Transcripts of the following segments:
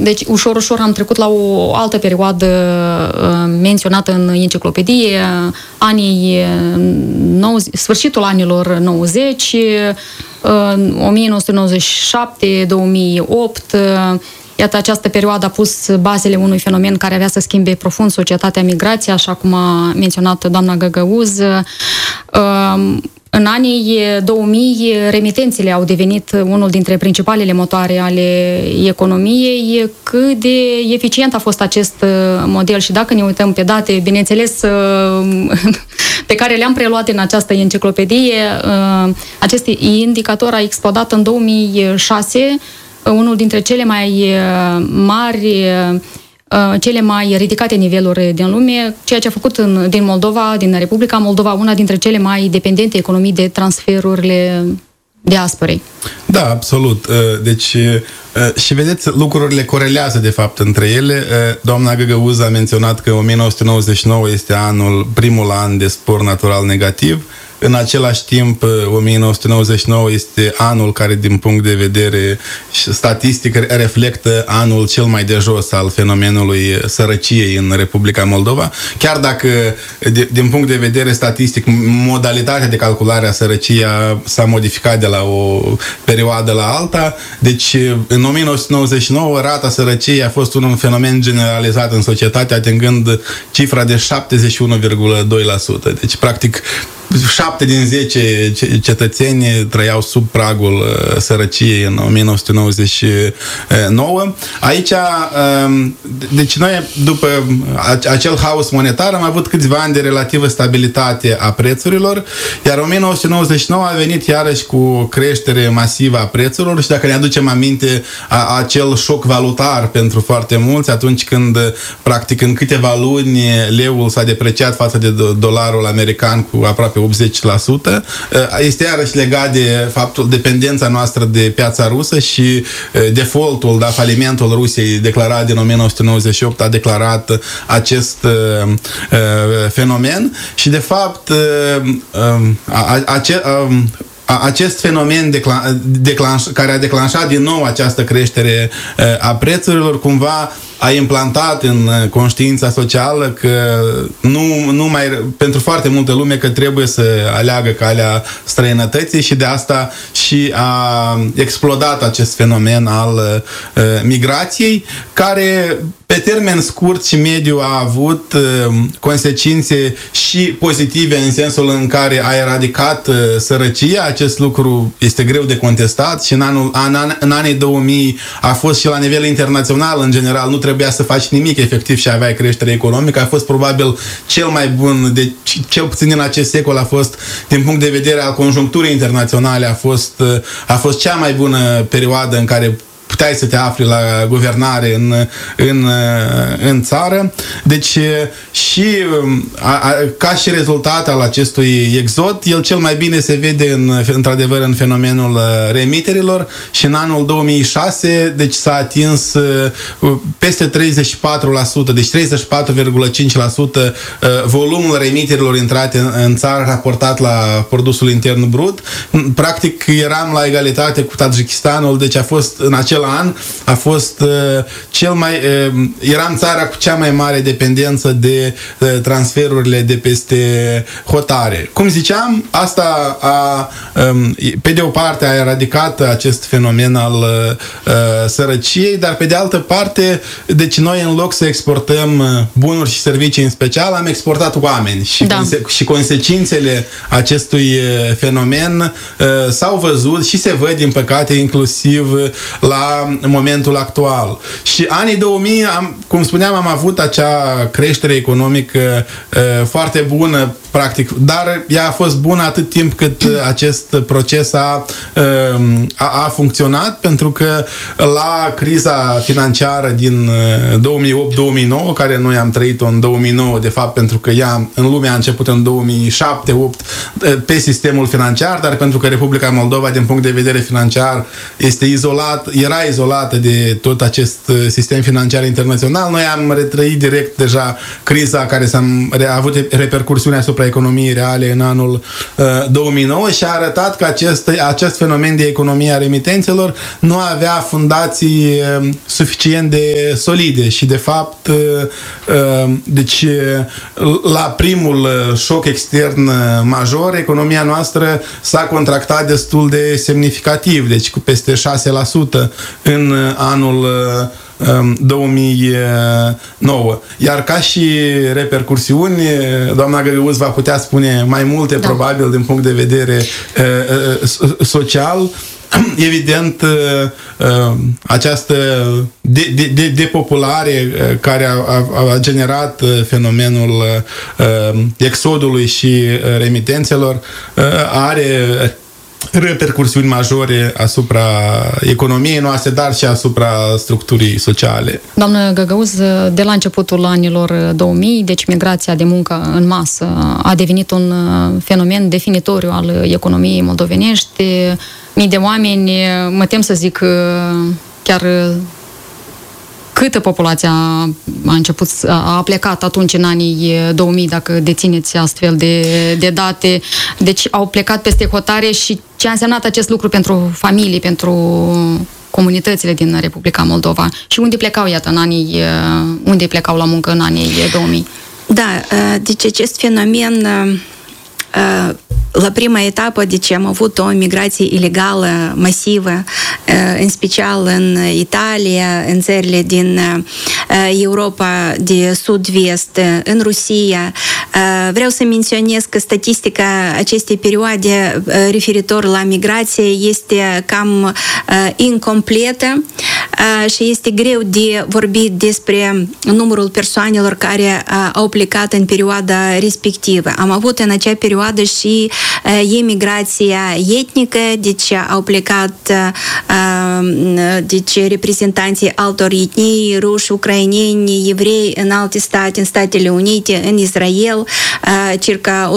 Deci, ușor am trecut la o altă perioadă menționată în enciclopedie, sfârșitul anilor 90, 1997, 2008. Iată, această perioadă a pus bazele unui fenomen care avea să schimbe profund societatea, migrația, așa cum a menționat doamna Găgăuz. În anii 2000, remitențele au devenit unul dintre principalele motoare ale economiei. Cât de eficient a fost acest model și dacă ne uităm pe date, bineînțeles, pe care le-am preluat în această enciclopedie, acest indicator a explodat în 2006, unul dintre cele mai mari, cele mai ridicate niveluri din lume, ceea ce a făcut din Moldova, din Republica Moldova, una dintre cele mai dependente economii de transferurile diasporei. Da, absolut. Deci, și vedeți, lucrurile corelează de fapt între ele. Doamna Găgăuz a menționat că 1999 este primul an de spor natural negativ. În același timp, 1999 este anul care, din punct de vedere statistic, reflectă anul cel mai de jos al fenomenului sărăciei în Republica Moldova. Chiar dacă, din punct de vedere statistic, modalitatea de calculare a sărăciei s-a modificat de la o perioadă la alta, deci în 1999 rata sărăciei a fost un fenomen generalizat în societate, atingând cifra de 71,2%. Deci, practic, 7 din 10 cetățeni trăiau sub pragul sărăciei în 1999. Aici, deci noi, după acel haos monetar, am avut câțiva ani de relativă stabilitate a prețurilor, iar 1999 a venit iarăși cu o creștere masivă a prețurilor și dacă ne aducem aminte acel șoc valutar pentru foarte mulți, atunci când, practic, în câteva luni leul s-a depreciat față de dolarul american cu aproape 80%, este iarăși legat de faptul, dependența noastră de piața rusă și defaultul, falimentul Rusiei declarat din 1998 a declarat acest fenomen și de fapt acest fenomen care a declanșat din nou această creștere a prețurilor cumva a implantat în conștiința socială că nu mai, pentru foarte multă lume, că trebuie să aleagă calea străinătății și de asta și a explodat acest fenomen al migrației, care pe termen scurt și mediu a avut consecințe și pozitive în sensul în care a eradicat sărăcia. Acest lucru este greu de contestat și în anii 2000 a fost și la nivel internațional, în general, nu trebuia să faci nimic efectiv și aveai creștere economică. A fost probabil cel mai bun, cel puțin în acest secol a fost, din punct de vedere al conjuncturii internaționale, a fost cea mai bună perioadă în care puteai să te afli la guvernare în țară. Deci și ca și rezultat al acestui exod, el cel mai bine se vede într-adevăr în fenomenul remiterilor și în anul 2006 deci s-a atins peste 34%, deci 34,5% volumul remiterilor intrate în țară raportat la produsul intern brut. Practic eram la egalitate cu Tajikistanul, deci a fost în acel an a fost eram țara cu cea mai mare dependență de transferurile de peste hotare. Cum ziceam, asta pe de o parte a eradicat acest fenomen al sărăciei, dar pe de altă parte, deci noi în loc să exportăm bunuri și servicii în special, am exportat oameni și consecințele acestui fenomen s-au văzut și se văd, din păcate, inclusiv la momentul actual. Și anii 2000, cum spuneam, am avut acea creștere economică foarte bună, practic, dar ea a fost bună atât timp cât acest proces a funcționat, pentru că la criza financiară din 2008-2009, care noi am trăit-o în 2009, de fapt, pentru că ea în lume a început în 2007-2008 pe sistemul financiar, dar pentru că Republica Moldova, din punct de vedere financiar, este izolat, era era izolată de tot acest sistem financiar internațional. Noi am retrăit direct deja criza care a avut repercursiuni asupra economiei reale în anul 2009 și a arătat că acest fenomen de economie a remitențelor nu avea fundații suficient de solide și de fapt deci la primul șoc extern major, economia noastră s-a contractat destul de semnificativ, deci cu peste 6% în anul 2009. Iar ca și repercursiuni, doamna Găgăuz va putea spune mai multe, probabil, din punct de vedere social. Evident, această depopulare care a generat fenomenul exodului și remitențelor are repercursiuni majore asupra economiei noastre, dar și asupra structurii sociale. Doamnă Găgăuz, de la începutul anilor 2000, deci migrația de muncă în masă a devenit un fenomen definitoriu al economiei moldovenești. Mii de oameni, mă tem să zic chiar câtă populația a plecat atunci în anii 2000, dacă dețineți astfel de date. Deci au plecat peste hotare și ce a însemnat acest lucru pentru familii, pentru comunitățile din Republica Moldova și unde plecau, iată, unde plecau la muncă în anii 2000. Da, deci acest fenomen la prima etapă, deci am avut o migrație ilegală masivă, în special în Italia, în țările din Europa de sud-vest, în Rusia. Vreau să menționez că statistica acestei perioade referitor la migrație este cam incompletă și este greu de vorbit despre numărul persoanelor care au plecat în perioada respectivă. Am avut în acea perioadă și emigrația etnică, deci au plecat deci reprezentanții altor etnii, ruși, ucraineni, evrei în alte state, în Statele Unite, în Israel, circa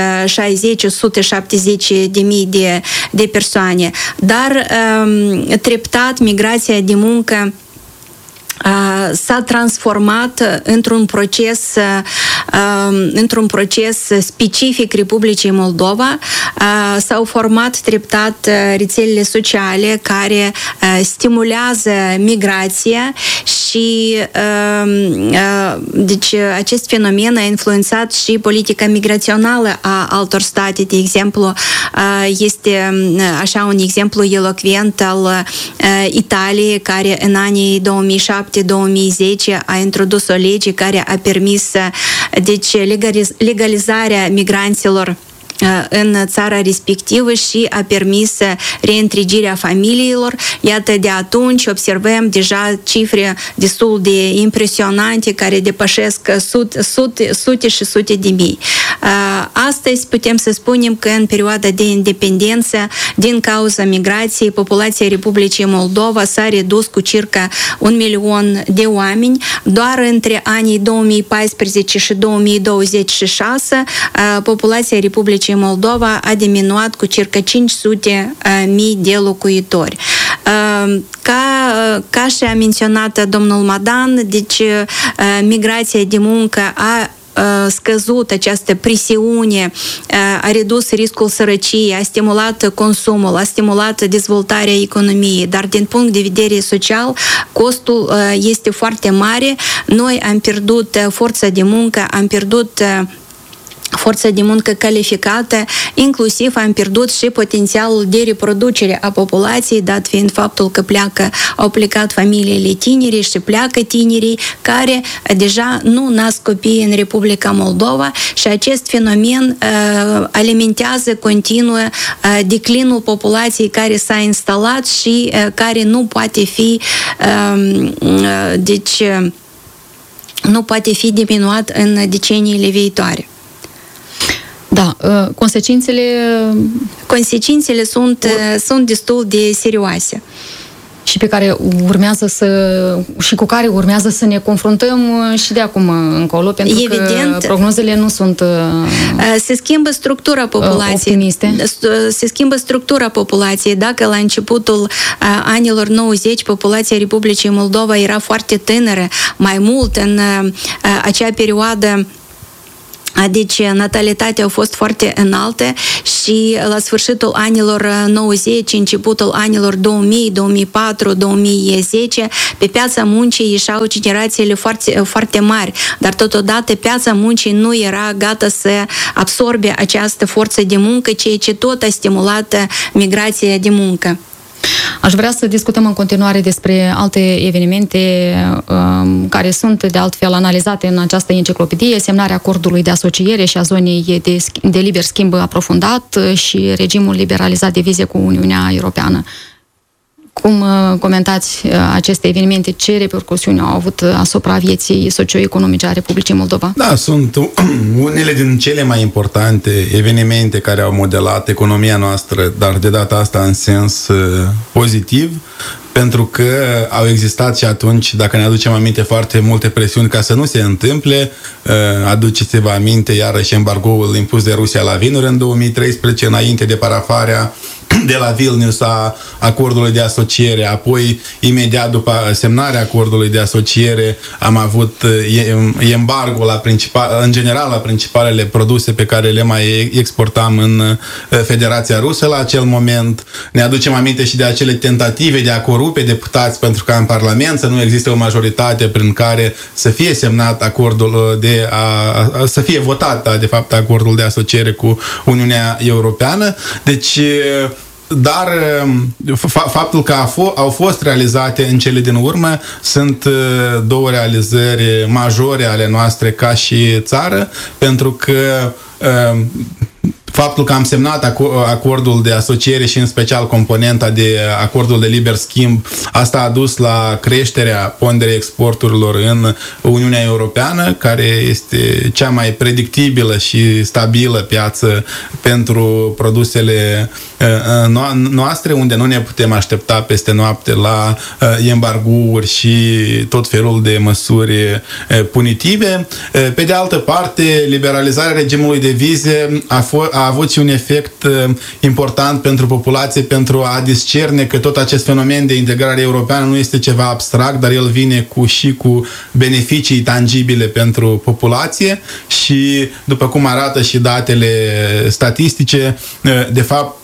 160-170 de persoane. Dar treptat migrația de muncă s-a transformat într-un proces specific Republicii Moldova. S-au format treptat rețelele sociale care stimulează migrația și deci acest fenomen a influențat și politica migrațională a altor state. De exemplu, este așa un exemplu elocvent al Italiei, care în anii 2007-2010 a introdus o lege care a permis deci legalizarea migranților în țara respectivă și a permis reîntregirea familiilor. Iată, de atunci observăm deja cifre destul de impresionante care depășesc sute și sute de mii. Astăzi putem să spunem că în perioada de independență, din cauza migrației, populația Republicii Moldova s-a redus cu circa 1 milion de oameni. Doar între anii 2014 și 2026, populația Republicii Moldova a diminuat cu circa 500.000 de locuitori. Ca și a menționat domnul Madan, deci migrația de muncă a scăzut această presiune, a redus riscul sărăciei, a stimulat consumul, a stimulat dezvoltarea economiei, dar din punct de vedere social, costul este foarte mare. Noi am pierdut forța de muncă, am pierdut forța de muncă calificată, inclusiv am pierdut și potențialul de reproducere a populației, dat fiind faptul că au plecat familiile tinere și pleacă tinerii care deja nu nasc copii în Republica Moldova și acest fenomen alimentează continuu declinul populației care s-a instalat și care nu poate fi deci nu poate fi diminuat în deceniile viitoare. Da, consecințele sunt destul de serioase. și pe care și cu care urmează să ne confruntăm și de acum încolo, pentru că prognozele nu sunt se schimbă structura populației. Optimiste. Se schimbă structura populației. Dacă la începutul anilor 90 populația Republicii Moldova era foarte tânără, mai mult în acea perioadă, deci natalitatea a fost foarte înaltă și la sfârșitul anilor 90, începutul anilor 2000, 2004, 2010, pe piața muncii ieșeau generațiile foarte, foarte mari, dar totodată piața muncii nu era gata să absorbe această forță de muncă, ceea ce tot a stimulat migrația de muncă. Aș vrea să discutăm în continuare despre alte evenimente care sunt de altfel analizate în această enciclopedie, semnarea acordului de asociere și a zonei de liber schimb aprofundat și regimul liberalizat de vize cu Uniunea Europeană. Cum comentați aceste evenimente? Ce repercusiuni au avut asupra vieții socioeconomice a Republicii Moldova? Da, sunt unele din cele mai importante evenimente care au modelat economia noastră, dar de data asta în sens pozitiv, pentru că au existat și atunci, dacă ne aducem aminte, foarte multe presiuni ca să nu se întâmple. Aduceți-vă aminte iarăși embargoul impus de Rusia la vinuri în 2013, înainte de parafarea de la Vilnius a acordului de asociere, apoi imediat după semnarea acordului de asociere am avut embargo în general la principalele produse pe care le mai exportam în Federația Rusă la acel moment. Ne aducem aminte și de acele tentative de a corupe deputați pentru ca în Parlament să nu existe o majoritate prin care să fie semnat acordul să fie votat, de fapt, acordul de asociere cu Uniunea Europeană. Deci dar faptul că au fost realizate în cele din urmă sunt două realizări majore ale noastre ca și țară, pentru că faptul că am semnat acordul de asociere și în special componenta de acordul de liber schimb, asta a dus la creșterea ponderei exporturilor în Uniunea Europeană, care este cea mai predictibilă și stabilă piață pentru produsele noastre, unde nu ne putem aștepta peste noapte la embargouri și tot felul de măsuri punitive. Pe de altă parte, liberalizarea regimului de vize a avut și un efect important pentru populație, pentru a discerne că tot acest fenomen de integrare europeană nu este ceva abstract, dar el vine cu beneficii tangibile pentru populație și, după cum arată și datele statistice, de fapt,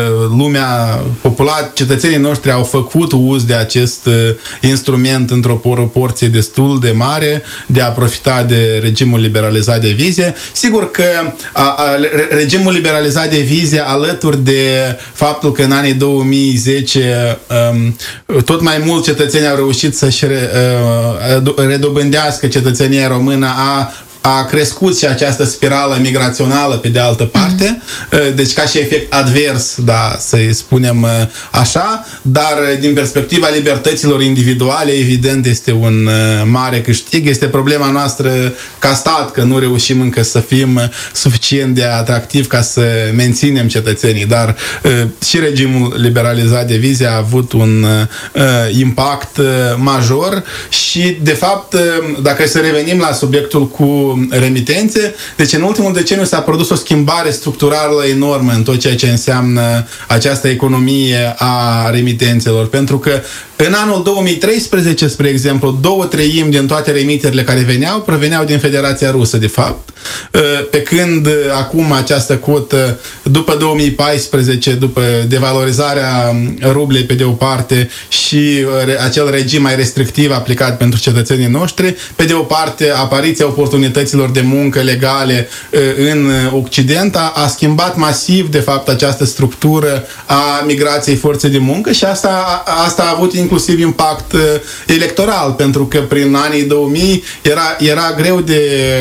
cetățenii noștri au făcut uz de acest instrument într-o proporție destul de mare de a profita de regimul liberalizat de vize. Sigur că regimul liberalizat de vize, alături de faptul că în anii 2010 tot mai mulți cetățeni au reușit să-și redobândească cetățenia română, a crescut și această spirală migrațională pe de altă parte, deci ca și efect advers, da, să-i spunem așa, dar din perspectiva libertăților individuale, evident, este un mare câștig. Este problema noastră ca stat, că nu reușim încă să fim suficient de atractivi ca să menținem cetățenii, dar și regimul liberalizat de vize a avut un impact major și, de fapt, dacă să revenim la subiectul cu remitențe, deci în ultimul deceniu s-a produs o schimbare structurală enormă în tot ceea ce înseamnă această economie a remitențelor, pentru că în anul 2013, spre exemplu, 2/3 din toate remiterile care proveneau din Federația Rusă, de fapt, pe când acum această cotă, după 2014, după devalorizarea rublei pe de o parte și acel regim mai restrictiv aplicat pentru cetățenii noștri, pe de o parte apariția oportunităților de muncă legale în Occident a schimbat masiv, de fapt, această structură a migrației forței de muncă și asta a avut inclusiv impact electoral, pentru că prin anii 2000 era greu de...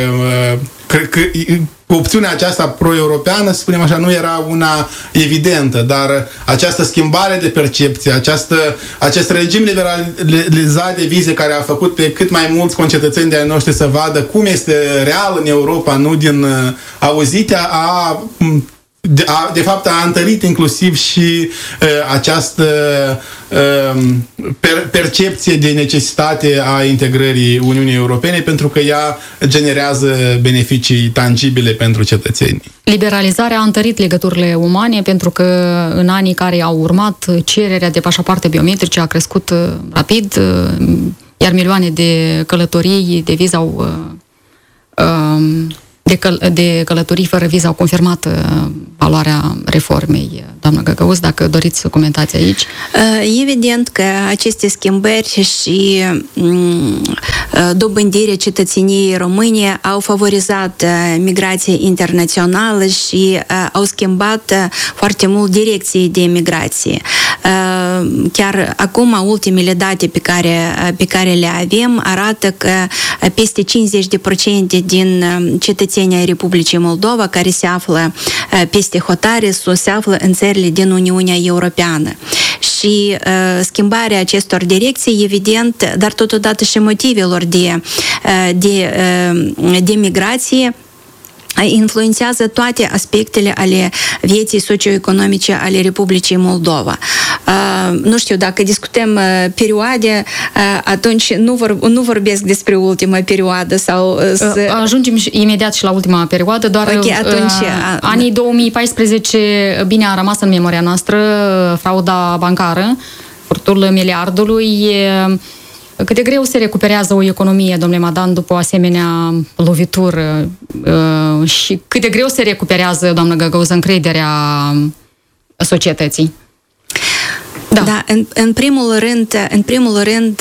opțiunea aceasta pro-europeană, să spunem așa, nu era una evidentă, dar această schimbare de percepție, acest regim liberalizat de vize care a făcut pe cât mai mulți concetățeni de ai noștri să vadă cum este real în Europa, nu din auzite, a de fapt a întărit inclusiv și această percepție de necesitate a integrării Uniunii Europene, pentru că ea generează beneficii tangibile pentru cetățeni. Liberalizarea a întărit legăturile umane, pentru că în anii care au urmat, cererea de pașapoarte biometrice a crescut rapid, iar milioane de călătorii de viză au de călătorii fără viză au confirmat valoarea reformei. Doamna Găgăuz, dacă doriți să comentați aici. Evident că aceste schimbări și dobândirea cetățeniei române au favorizat migrația internațională și au schimbat foarte mult direcții de migrație. Chiar acum, ultimele date pe care le avem arată că peste 50% din cetățenii ai Republicii Moldova care se află peste hotare se află în țările din Uniunea Europeană. Și schimbarea acestor direcții, evident, dar totodată și motivelor de migrație, influențează toate aspectele ale vieții socioeconomice ale Republicii Moldova. Nu știu, dacă discutăm perioade, atunci nu vorbesc despre ultima perioadă sau... Ajungem imediat și la ultima perioadă, doar anii 2014 bine a rămas în memoria noastră, frauda bancară, furtul miliardului. Cât de greu se recuperează o economie, domnule Madan, după o asemenea lovitură și cât de greu se recuperează, doamnă Găgăuză, încrederea societății? Da, în primul rând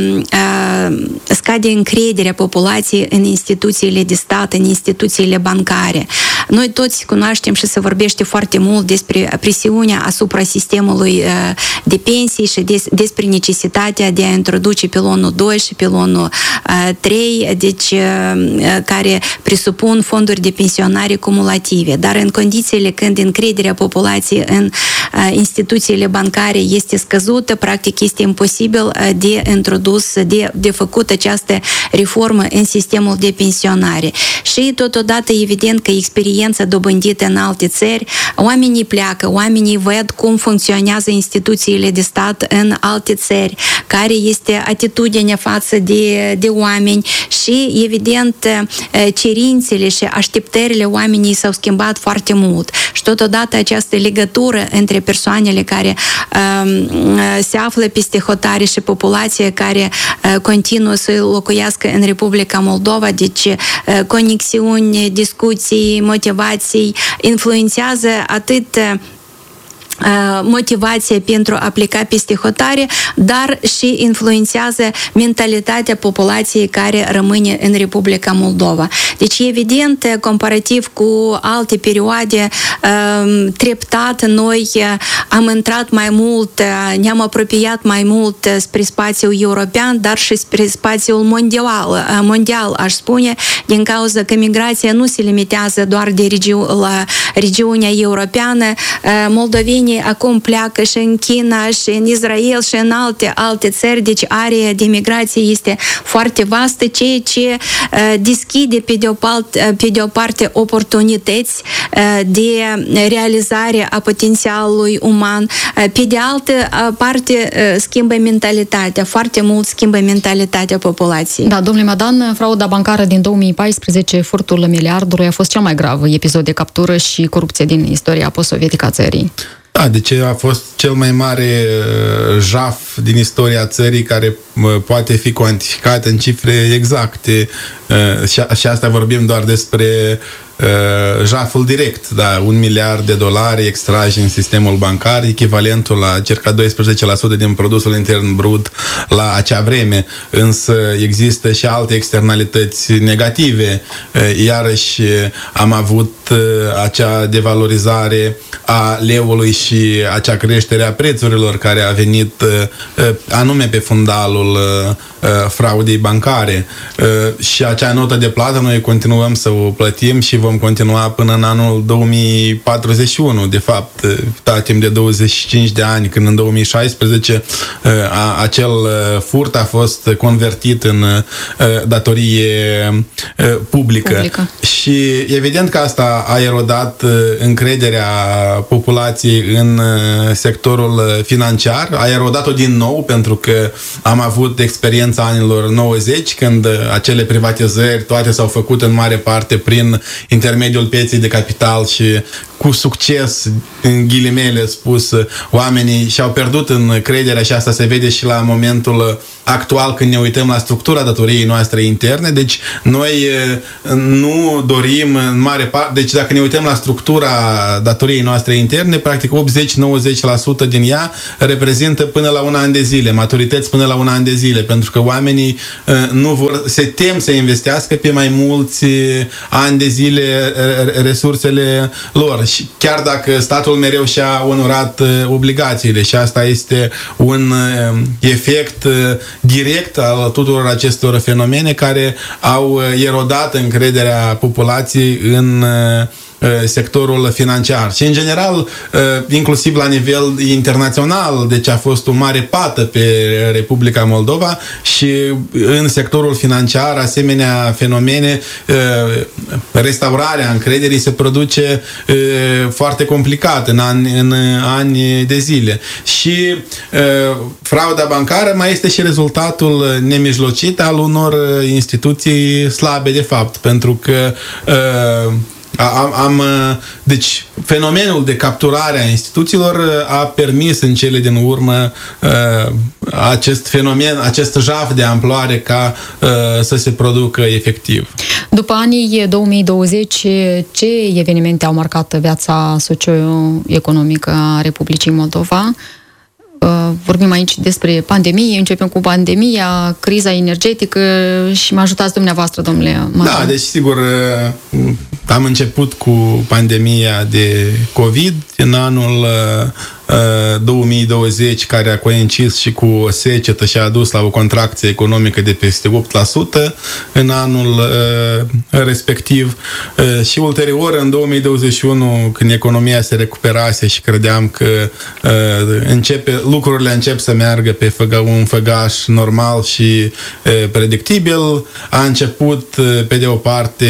scade încrederea populației în instituțiile de stat, în instituțiile bancare. Noi toți cunoaștem și se vorbește foarte mult despre presiunea asupra sistemului de pensii și despre necesitatea de a introduce pilonul 2 și pilonul 3, deci care presupun fonduri de pensionare cumulative. Dar în condițiile când încrederea populației în instituțiile bancare este scăzută, practic este imposibil de introdus, de făcut această reformă în sistemul de pensionare. Și totodată evident că experiența dobândită în alte țări, oamenii pleacă, oamenii văd cum funcționează instituțiile de stat în alte țări, care este atitudinea față de oameni și evident cerințele și așteptările oamenii s-au schimbat foarte mult. Și totodată această legătură între persoanele care se află peste hotare și populația care continuă să locuiască în Republica Moldova, deci conexiuni, discuții, motivații, influențează atât motivație pentru a pleca peste hotare, dar și influențează mentalitatea populației care rămâne în Republica Moldova. Deci, evident, comparativ cu alte perioade, treptat noi am intrat mai mult, ne-am apropiat mai mult spre spațiul european, dar și spre spațiul mondial, aș spune, din cauza că migrația nu se limitează doar de la regiunea europeană. Moldovenii acum pleacă și în China, și în Israel, și în alte țări, deci area de migrație este foarte vastă, ceea ce deschide pe de o parte oportunități de realizare a potențialului uman, pe de altă parte schimbă mentalitatea, foarte mult schimbă mentalitatea populației. Da, domnule Madan, frauda bancară din 2014, furtul miliardului a fost cel mai grav episod de captură și corupție din istoria post-sovietică a țării. Da, deci a fost cel mai mare jaf din istoria țării care poate fi cuantificat în cifre exacte și asta vorbim doar despre jaful direct, da, $1 miliard extrași în sistemul bancar, echivalentul la circa 12% din produsul intern brut la acea vreme, însă există și alte externalități negative. Iarăși am avut acea devalorizare a leului și acea creștere a prețurilor care a venit anume pe fundalul fraudei bancare. Și acea notă de plată noi continuăm să o plătim și vom continua până în anul 2041. De fapt, timp de 25 de ani, când în 2016 acel furt a fost convertit în datorie publică. Și evident că asta a erodat încrederea populației în sectorul financiar, a erodat-o din nou pentru că am avut experiența anilor 90, când acele privatizări toate s-au făcut în mare parte prin intermediul pieței de capital și cu succes, în ghilimele spus, oamenii și-au pierdut încrederea și asta se vede și la momentul actual când ne uităm la structura datoriei noastre interne. Deci noi nu dorim în mare parte, deci dacă ne uităm la structura datoriei noastre interne, practic 80-90% din ea reprezintă până la un an de zile, maturități până la un an de zile, pentru că oamenii nu vor, se tem să investească pe mai mulți ani de zile resursele lor. Și chiar dacă statul mereu și-a onorat obligațiile și asta este un efect direct al tuturor acestor fenomene care au erodat încrederea populației în sectorul financiar. Și în general, inclusiv la nivel internațional, deci a fost o mare pată pe Republica Moldova și în sectorul financiar, asemenea fenomene, restaurarea încrederii se produce foarte complicat în ani de zile. Și frauda bancară mai este și rezultatul nemijlocit al unor instituții slabe, de fapt, pentru că deci fenomenul de capturare a instituțiilor a permis în cele din urmă acest fenomen, acest jaf de amploare ca să se producă efectiv. După anii 2020, ce evenimente au marcat viața socio-economică a Republicii Moldova? Vorbim aici despre pandemie, începem cu pandemia, criza energetică și mă ajutați dumneavoastră, domnule Măran. Da, deci sigur am început cu pandemia de COVID în anul 2020, care a coincis și cu o secetă și a dus la o contracție economică de peste 8% în anul respectiv și ulterior în 2021, când economia se recuperase și credeam că lucrurile încep să meargă pe un făgaș normal și predictibil, a început pe de o parte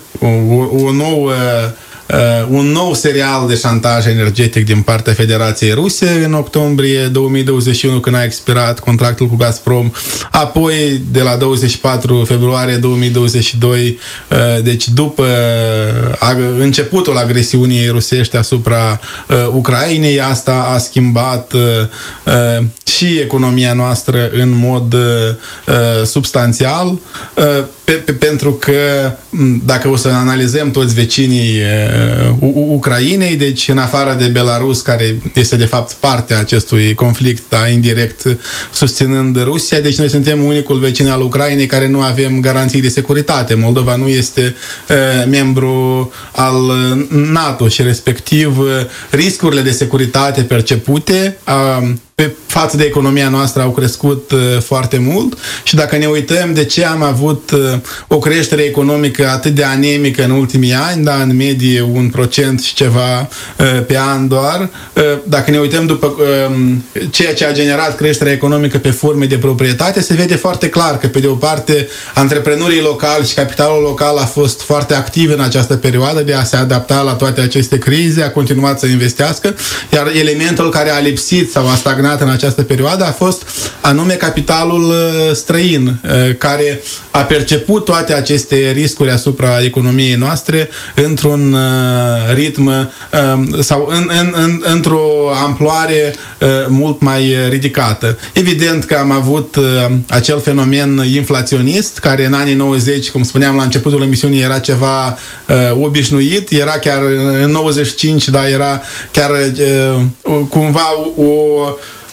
un nou serial de șantaj energetic din partea Federației Ruse în octombrie 2021, când a expirat contractul cu Gazprom, apoi de la 24 februarie 2022, deci după începutul agresiunii rusești asupra Ucrainei, asta a schimbat și economia noastră în mod substanțial, pentru că dacă o să analizăm toți vecinii Ucrainei, deci în afară de Belarus, care este de fapt partea acestui conflict, dar indirect susținând Rusia, deci noi suntem unicul vecin al Ucrainei care nu avem garanții de securitate. Moldova nu este membru al NATO și respectiv riscurile de securitate percepute pe față de economia noastră au crescut foarte mult și dacă ne uităm de ce am avut o creștere economică atât de anemică în ultimii ani, da, în medie 1% și ceva pe an doar, dacă ne uităm după ceea ce a generat creșterea economică pe forme de proprietate, se vede foarte clar că pe de o parte antreprenorii locali și capitalul local a fost foarte activ în această perioadă de a se adapta la toate aceste crize, a continuat să investească, iar elementul care a lipsit sau a stagnat în această perioadă a fost anume capitalul străin, care a perceput toate aceste riscuri asupra economiei noastre într-un ritm sau într-o amploare mult mai ridicată. Evident că am avut acel fenomen inflaționist, care în anii 90, cum spuneam la începutul emisiunii, era ceva obișnuit, era chiar în 95, dar era chiar cumva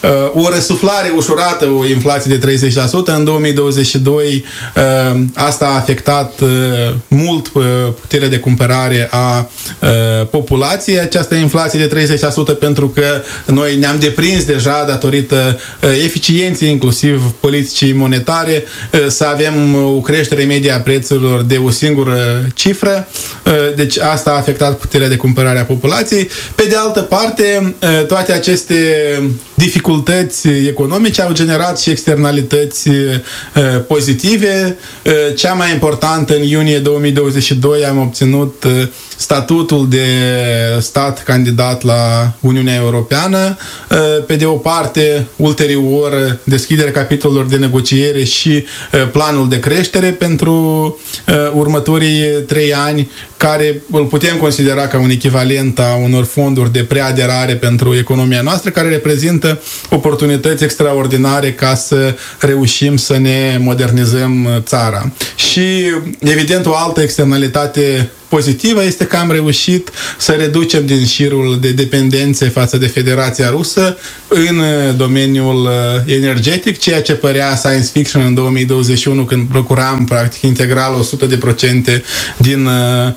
o răsuflare ușurată, o inflație de 30%. În 2022 asta a afectat mult puterea de cumpărare a populației, această inflație de 30%, pentru că noi ne-am deprins deja datorită eficienței, inclusiv politicii monetare, să avem o creștere medie a prețurilor de o singură cifră. Deci asta a afectat puterea de cumpărare a populației. Pe de altă parte, toate aceste dificultăți economice au generat și externalități pozitive. Cea mai importantă, în iunie 2022 am obținut statutul de stat candidat la Uniunea Europeană. Pe de o parte, ulterior, deschiderea capitolelor de negociere și planul de creștere pentru următorii 3 ani, care îl putem considera ca un echivalent a unor fonduri de preaderare pentru economia noastră, care reprezintă oportunități extraordinare ca să reușim să ne modernizăm țara. Și, evident, o altă externalitate pozitivă este că am reușit să reducem din șirul de dependențe față de Federația Rusă în domeniul energetic, ceea ce părea science fiction în 2021, când procuram practic integral 100% din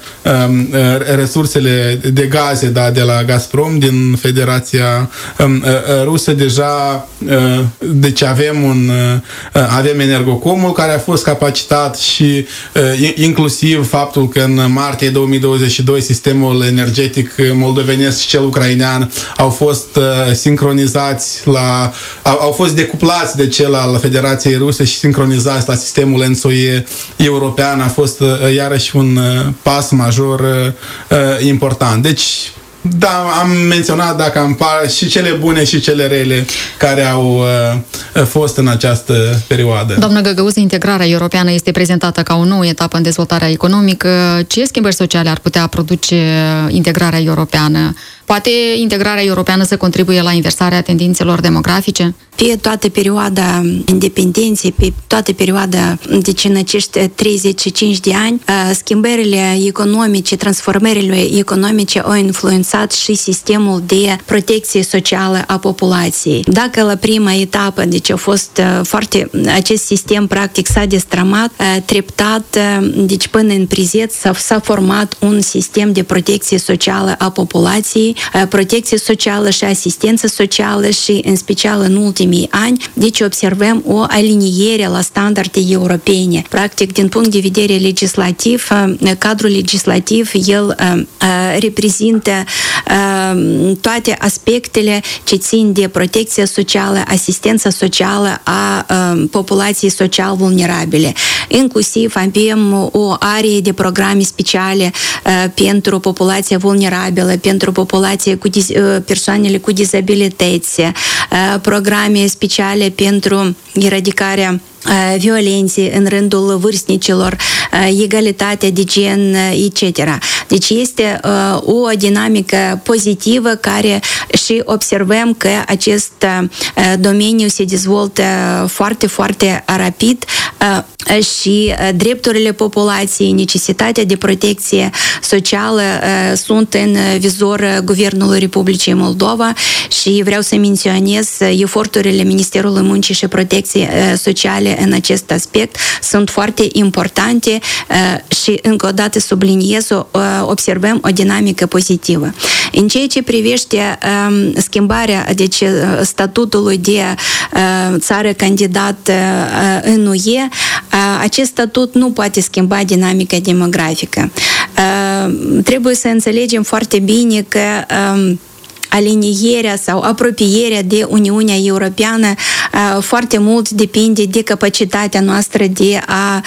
resursele de gaze de la Gazprom din Federația Rusă. Deja deci avem Energocomul, care a fost capacitat și inclusiv faptul că în martie 2022 sistemul energetic moldovenesc și cel ucrainean au fost sincronizați au fost decuplați de cel al Federației Ruse și sincronizați la sistemul ENTSO-E european. A fost iarăși un pas major important. Deci da, am menționat și cele bune și cele rele care au fost în această perioadă. Doamnă Găgăuz, integrarea europeană este prezentată ca o nouă etapă în dezvoltarea economică. Ce schimbări sociale ar putea produce integrarea europeană? Poate integrarea europeană să contribuie la inversarea tendințelor demografice? Pe toată perioada independenței, pe toată perioada, deci în acești 35 de ani, schimbările economice, transformările economice au influențat și sistemul de protecție socială a populației. Dacă la prima etapă, deci a fost acest sistem practic s-a destramat, treptat, deci până în prezent s-a format un sistem de protecție socială a populației, protecție socială și asistență socială și în special în ultimii ani, deci observăm o aliniere la standarde europene. Practic, din punct de vedere legislativ, cadrul legislativ, el reprezintă toate aspectele ce țin de protecție socială, asistență socială a populației social vulnerabile. Inclusiv avem o arie de programe speciale pentru populația vulnerabilă, pentru persoanele cu dizabilități, programe speciale pentru eradicarea violenței în rândul vârstnicilor, egalitatea de gen, etc. Deci este o dinamică pozitivă care și observăm că acest domeniu se dezvoltă foarte, foarte rapid și drepturile populației, necesitatea de protecție socială sunt în vizor Guvernului Republicii Moldova și vreau să menționez eforturile Ministerului Muncii și Protecției Sociale în acest aspect sunt foarte importante și încă o dată subliniez, observăm o dinamică pozitivă. În ceea ce privește schimbarea deci statutului de țară candidat în UE, acest statut nu poate schimba dinamica demografică. Trebuie să înțelegem foarte bine că alinierea sau apropierea de Uniunea Europeană foarte mult depinde de capacitatea noastră de a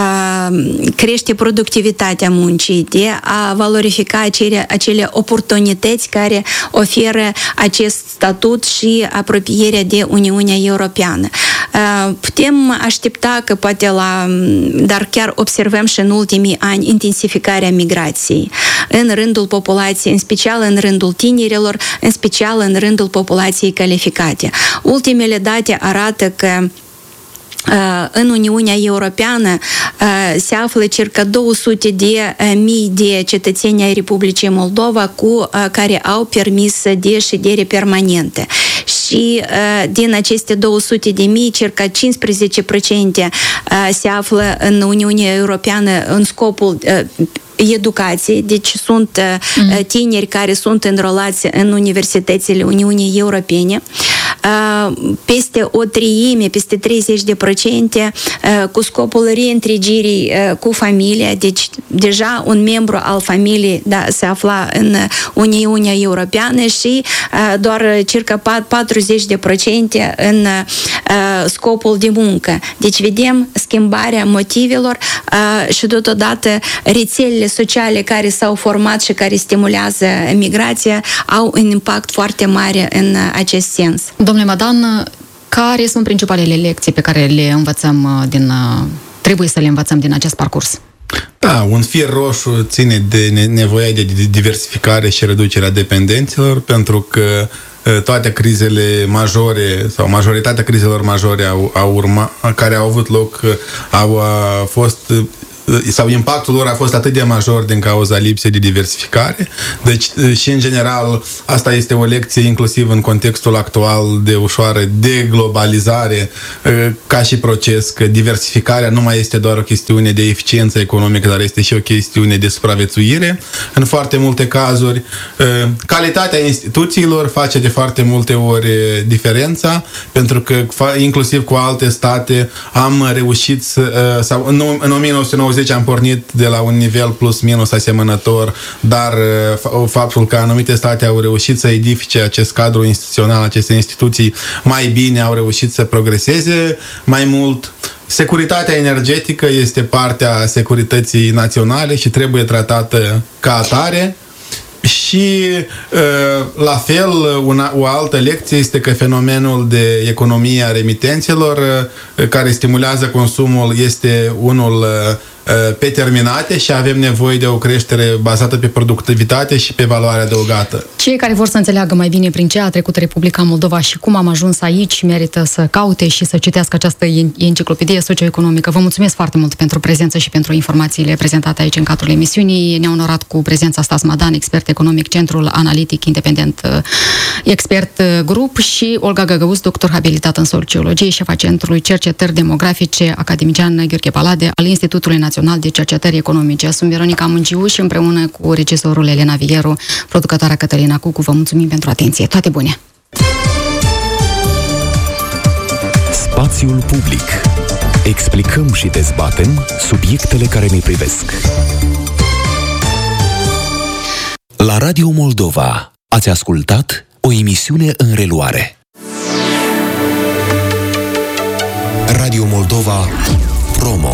crește productivitatea muncii, de a valorifica acele oportunități care oferă acest statut și apropierea de Uniunea Europeană. Putem aștepta că dar chiar observăm și în ultimii ani intensificarea migrației în rândul populației, în special în rândul tinerilor, în special în rândul populației calificate. Ultimele date arată că în Uniunea Europeană se află circa 200.000 de cetățeni ai Republicii Moldova care au permis de ședere permanente. Și din aceste 200.000, circa 15% se află în Uniunea Europeană în scopul educație, deci sunt tineri care sunt înrolați în universitățile Uniunii Europene. Peste o treime, peste 30% cu scopul reîntregirii cu familia, deci deja un membru al familiei se afla în Uniunea Europeană și doar circa 40% în scopul de muncă. Deci vedem schimbarea motivelor și totodată rețelele sociale care s-au format și care stimulează migrația au un impact foarte mare în acest sens. Domnule Madan, care sunt principalele lecții pe care le învățăm trebuie să le învățăm din acest parcurs? Da, un fir roșu ține de nevoia de diversificare și reducerea dependențelor, pentru că toate crizele majore sau majoritatea crizelor majore care au avut loc au fost sau impactul lor a fost atât de major din cauza lipsei de diversificare. Deci, și în general, asta este o lecție inclusiv în contextul actual de ușoară deglobalizare ca și proces, că diversificarea nu mai este doar o chestiune de eficiență economică, dar este și o chestiune de supraviețuire. În foarte multe cazuri, calitatea instituțiilor face de foarte multe ori diferența, pentru că inclusiv cu alte state am reușit sau în 1990 am pornit de la un nivel plus-minus asemănător, dar faptul că anumite state au reușit să edifice acest cadru instituțional, aceste instituții mai bine, au reușit să progreseze mai mult. Securitatea energetică este partea securității naționale și trebuie tratată ca atare. Și la fel, o altă lecție este că fenomenul de economie a remitențelor care stimulează consumul este unul pe terminate și avem nevoie de o creștere bazată pe productivitate și pe valoare adăugată. Cei care vor să înțeleagă mai bine prin ce a trecut Republica Moldova și cum am ajuns aici, merită să caute și să citească această enciclopedie socioeconomică. Vă mulțumesc foarte mult pentru prezență și pentru informațiile prezentate aici în cadrul emisiunii. Ne-a onorat cu prezența Stas Madan, expert economic, Centrul Analitic Independent, expert grup, și Olga Găgăuz, doctor habilitat în sociologie, șefa Centrului Cercetări Demografice, academician Gheorghe Palade al Institutului Național de Cercetări Economice. Sunt Veronica Mungiu și împreună cu regizorul Elena Vieru, producătoarea Cătălina Cucu, vă mulțumim pentru atenție. Toate bune! Spațiul public. Explicăm și dezbatem subiectele care ne privesc. La Radio Moldova ați ascultat o emisiune în reluare. Radio Moldova Promo.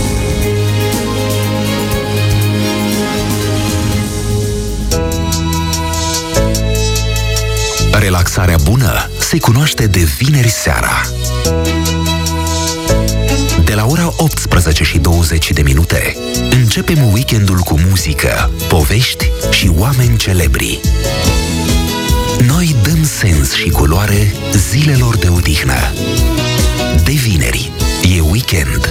Relaxarea bună se cunoaște de vineri seara. De la ora 18:20 începem weekendul cu muzică, povești și oameni celebri. Noi dăm sens și culoare zilelor de odihnă. De vineri e weekend